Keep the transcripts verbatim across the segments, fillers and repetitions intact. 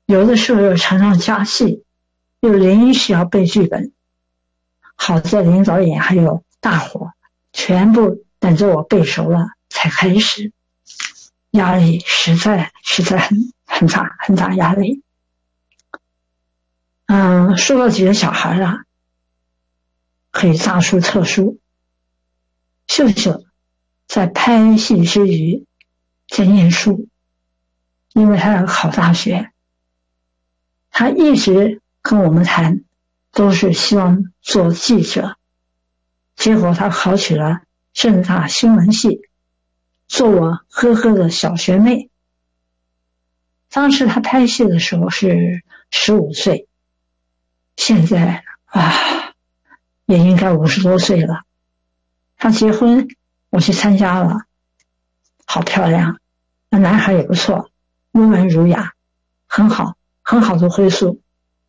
有的时候又常常加戏，又临时要背剧本。好在林导演还有大伙全部等着我背熟了才开始，压力实在实在很很大很大压力。嗯，说到几个小孩啊，可以大书特书。秀秀在拍戏之余在念书，因为他要考大学，他一直跟我们谈，都是希望做记者。结果他考取了政大新闻系，做我哥哥的小学妹。当时他拍戏的时候是十五岁，现在啊也应该五十多岁了。他结婚我去参加了，好漂亮，那男孩也不错，温文儒雅，很好很好的归宿。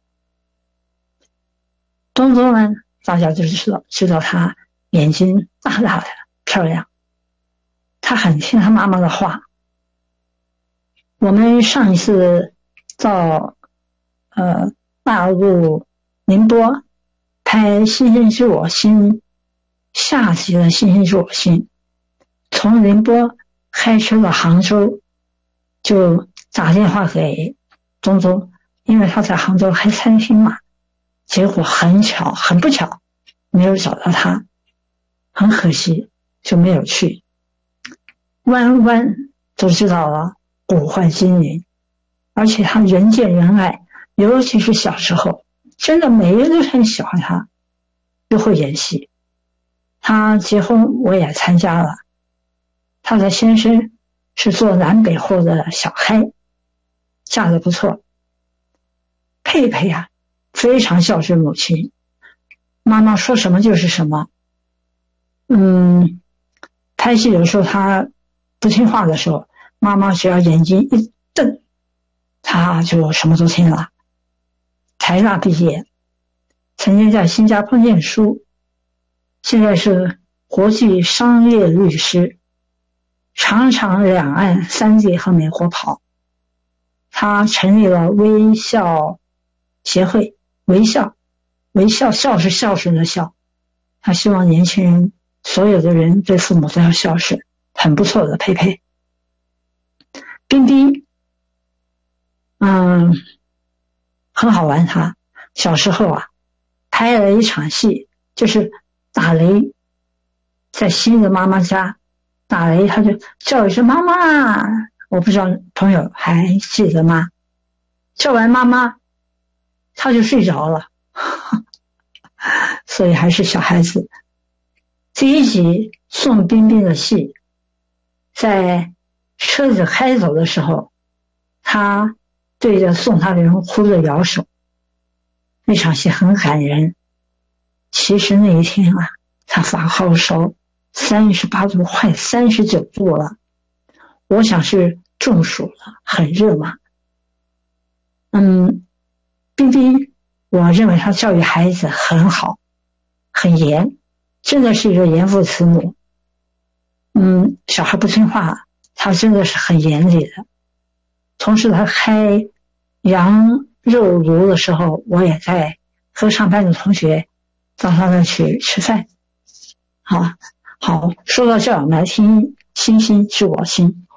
东东呢，大家就知道知道他眼睛大大的漂亮，他很听他妈妈的话。我们上一次到呃大陆宁波拍《星星知我心》下集的《星星知我心》，从宁波开车到杭州，就打电话给东东，因为他在杭州开餐厅嘛。结果很巧很不巧没有找到他，很可惜就没有去。弯弯都知道了，古幻精灵，而且他人见人爱，尤其是小时候真的每个人都很喜欢他，又会演戏。他结婚我也参加了，他的先生是做南北货的小开，嫁得不错。佩佩啊非常孝顺母亲，妈妈说什么就是什么。嗯，拍戏有时候他不听话的时候，妈妈只要眼睛一瞪，他就什么都听了。台大毕业，曾经在新加坡念书，现在是国际商业律师，常常两岸三地和美国跑。他成立了微笑协会，微笑微笑笑是孝顺的孝，他希望年轻人所有的人对父母都要孝顺，很不错的佩佩。冰冰嗯很好玩，他小时候啊拍了一场戏，就是打雷，在新的妈妈家打雷，他就叫一声妈妈，我不知道朋友还记得吗？叫完妈妈他就睡着了所以还是小孩子。第一集送冰冰的戏，在车子开走的时候，他对着送他的人哭着摇手，那场戏很感人。其实那一天啊，他发高烧三十八度快三十九度了，我想是中暑了，很热嘛。嗯，冰冰我认为他教育孩子很好，很严，真的是一个严父慈母。嗯，小孩不听话他真的是很严厉的。同时他开羊肉炉的时候，我也在和上班的同学到他那去吃饭。好好，说到这儿，我们来听《星星知我心》。